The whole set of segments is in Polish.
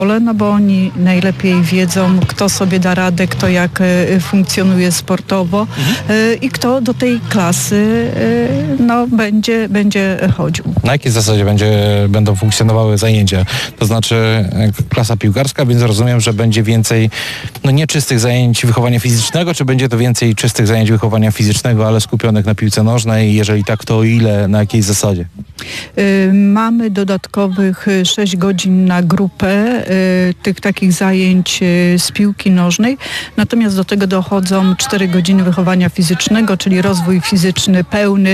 No bo oni najlepiej wiedzą, kto sobie da radę, kto jak funkcjonuje sportowo i kto do tej klasy będzie chodził. Na jakiej zasadzie będą funkcjonowały zajęcia? To znaczy klasa piłkarska, więc rozumiem, że będzie więcej nieczystych zajęć wychowania fizycznego, czy będzie to więcej czystych zajęć wychowania fizycznego, ale skupionych na piłce nożnej? Jeżeli tak, to ile, na jakiej zasadzie? Mamy dodatkowych 6 godzin na grupę tych takich zajęć z piłki nożnej, natomiast do tego dochodzą 4 godziny wychowania fizycznego, czyli rozwój fizyczny pełny,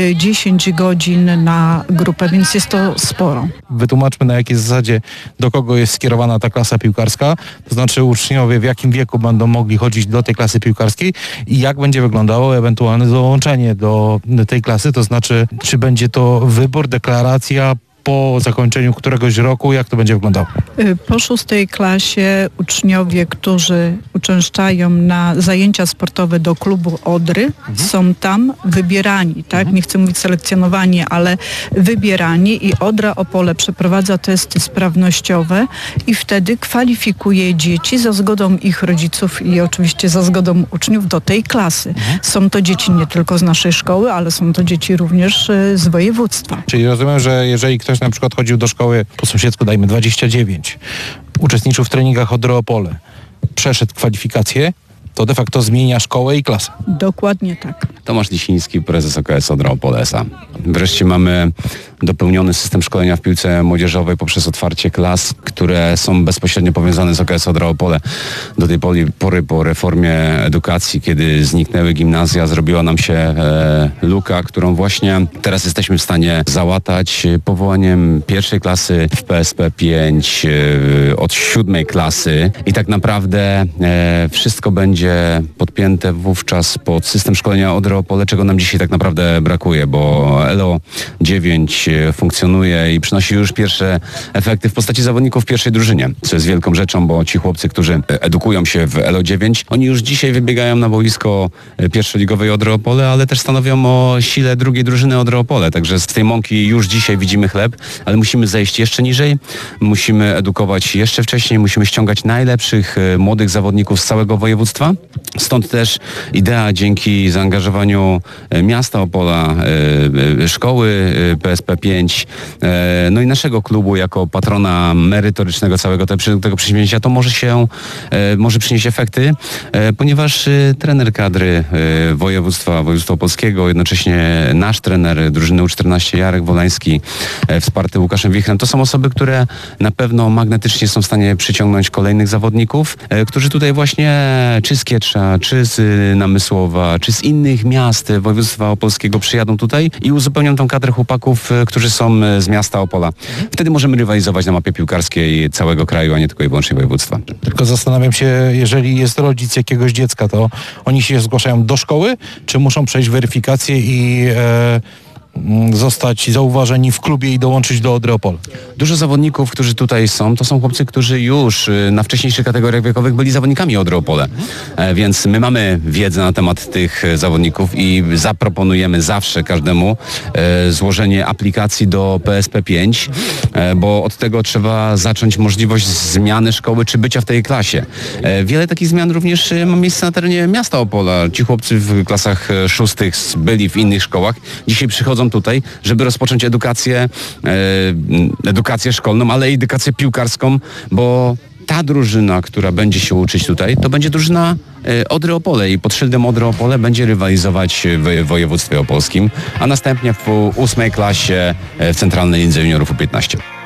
10 godzin na grupę, więc jest to sporo. Wytłumaczmy, na jakiej zasadzie, do kogo jest skierowana ta klasa piłkarska, to znaczy uczniowie w jakim wieku będą mogli chodzić do tej klasy piłkarskiej i jak będzie wyglądało ewentualne dołączenie do tej klasy, to znaczy czy będzie to wybór, deklaracja po zakończeniu któregoś roku, jak to będzie wyglądało? Po 6. klasie uczniowie, którzy uczęszczają na zajęcia sportowe do klubu Odry, są tam wybierani, tak? Nie chcę mówić selekcjonowani, ale wybierani i Odra Opole przeprowadza testy sprawnościowe i wtedy kwalifikuje dzieci za zgodą ich rodziców i oczywiście za zgodą uczniów do tej klasy. Są to dzieci nie tylko z naszej szkoły, ale są to dzieci również z województwa. Czyli rozumiem, że jeżeli ktoś na przykład chodził do szkoły po sąsiedzku, dajmy 29, uczestniczył w treningach Odry Opole, przeszedł kwalifikację, to de facto zmienia szkołę i klasę. Dokładnie tak. Tomasz Lisiński, prezes OKS Odra Opole S.A. Wreszcie mamy dopełniony system szkolenia w piłce młodzieżowej poprzez otwarcie klas, które są bezpośrednio powiązane z OKS Odra Opole. Do tej pory po reformie edukacji, kiedy zniknęły gimnazja, zrobiła nam się luka, którą właśnie teraz jesteśmy w stanie załatać powołaniem pierwszej klasy w PSP 5 od 7 klasy i tak naprawdę wszystko będzie podpięte wówczas pod system szkolenia Odry Opole, czego nam dzisiaj tak naprawdę brakuje, bo ELO 9 funkcjonuje i przynosi już pierwsze efekty w postaci zawodników w pierwszej drużynie, co jest wielką rzeczą, bo ci chłopcy, którzy edukują się w ELO 9, oni już dzisiaj wybiegają na boisko pierwszoligowej Odry Opole, ale też stanowią o sile drugiej drużyny Odry Opole, także z tej mąki już dzisiaj widzimy chleb, ale musimy zejść jeszcze niżej, musimy edukować jeszcze wcześniej, musimy ściągać najlepszych młodych zawodników z całego województwa. Stąd też idea, dzięki zaangażowaniu miasta Opola, szkoły PSP 5, no i naszego klubu jako patrona merytorycznego całego tego przedsięwzięcia, to może przynieść efekty, ponieważ trener kadry województwa opolskiego, jednocześnie nasz trener drużyny U14 Jarek Wolański, wsparty Łukaszem Wichrem, to są osoby, które na pewno magnetycznie są w stanie przyciągnąć kolejnych zawodników, którzy tutaj właśnie czy z Kietrza, czy z Namysłowa, czy z innych miast województwa opolskiego przyjadą tutaj i uzupełnią tą kadrę chłopaków, którzy są z miasta Opola. Wtedy możemy rywalizować na mapie piłkarskiej całego kraju, a nie tylko i wyłącznie województwa. Tylko zastanawiam się, jeżeli jest rodzic jakiegoś dziecka, to oni się zgłaszają do szkoły, czy muszą przejść weryfikację i zostać zauważeni w klubie i dołączyć do Odry Opole? Dużo zawodników, którzy tutaj są, to są chłopcy, którzy już na wcześniejszych kategoriach wiekowych byli zawodnikami Odry Opole. Więc my mamy wiedzę na temat tych zawodników i zaproponujemy zawsze każdemu złożenie aplikacji do PSP 5, bo od tego trzeba zacząć możliwość zmiany szkoły czy bycia w tej klasie. Wiele takich zmian również ma miejsce na terenie miasta Opola. Ci chłopcy w klasach 6 byli w innych szkołach. Dzisiaj przychodzą tutaj, żeby rozpocząć edukację szkolną, ale i edukację piłkarską, bo ta drużyna, która będzie się uczyć tutaj, to będzie drużyna Odry Opole i pod szyldem Odry Opole będzie rywalizować w województwie opolskim, a następnie w 8 klasie w Centralnej Lidze Juniorów U15.